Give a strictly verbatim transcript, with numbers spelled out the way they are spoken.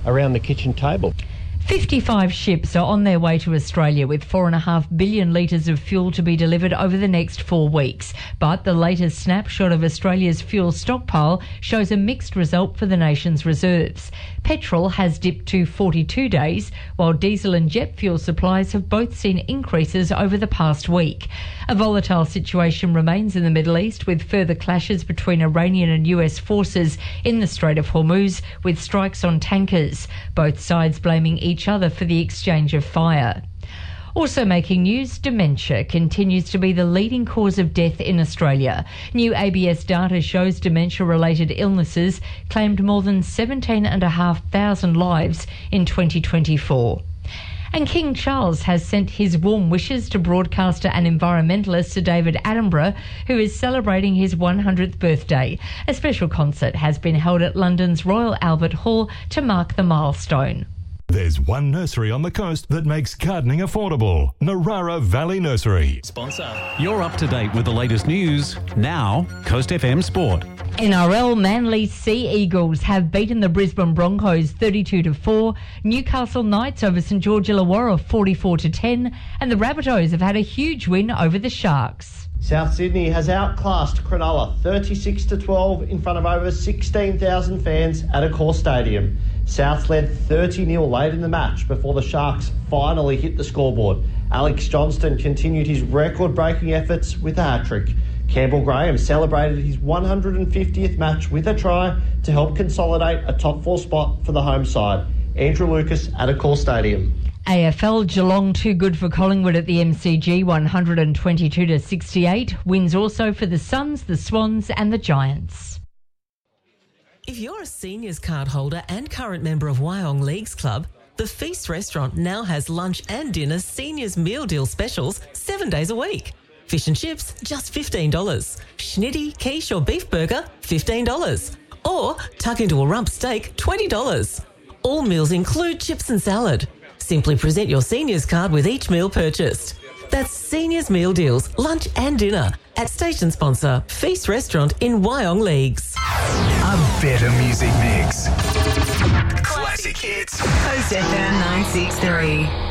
around the kitchen table. fifty-five ships are on their way to Australia with four point five billion litres of fuel to be delivered over the next four weeks. But the latest snapshot of Australia's fuel stockpile shows a mixed result for the nation's reserves. Petrol has dipped to forty-two days, while diesel and jet fuel supplies have both seen increases over the past week. A volatile situation remains in the Middle East, with further clashes between Iranian and U S forces in the Strait of Hormuz, with strikes on tankers, both sides blaming each other for the exchange of fire. Also making news, dementia continues to be the leading cause of death in Australia. New A B S data shows dementia-related illnesses claimed more than seventeen thousand five hundred lives in twenty twenty-four. And King Charles has sent his warm wishes to broadcaster and environmentalist Sir David Attenborough, who is celebrating his one hundredth birthday. A special concert has been held at London's Royal Albert Hall to mark the milestone. There's one nursery on the coast that makes gardening affordable. Narara Valley Nursery. Sponsor. You're up to date with the latest news. Now, Coast F M Sport. N R L Manly Sea Eagles have beaten the Brisbane Broncos thirty-two to four, Newcastle Knights over St George Illawarra forty-four to ten, and the Rabbitohs have had a huge win over the Sharks. South Sydney has outclassed Cronulla thirty-six to twelve in front of over sixteen thousand fans at Accor Stadium. Souths led thirty nil late in the match before the Sharks finally hit the scoreboard. Alex Johnston continued his record-breaking efforts with a hat-trick. Campbell Graham celebrated his one hundred fiftieth match with a try to help consolidate a top four spot for the home side. Andrew Lucas at Accor Stadium. A F L, Geelong too good for Collingwood at the M C G, one hundred twenty-two to sixty-eight. Wins also for the Suns, the Swans and the Giants. If you're a seniors card holder and current member of Wyong Leagues Club, the Feast restaurant now has lunch and dinner seniors meal deal specials seven days a week. Fish and chips, just fifteen dollars. Schnitty, quiche or beef burger, fifteen dollars. Or tuck into a rump steak, twenty dollars. All meals include chips and salad. Simply present your seniors card with each meal purchased. That's Seniors Meal Deals, lunch and dinner at station sponsor Feast Restaurant in Wyong Leagues. A better music mix. Classic hits. Coast F M nine six three.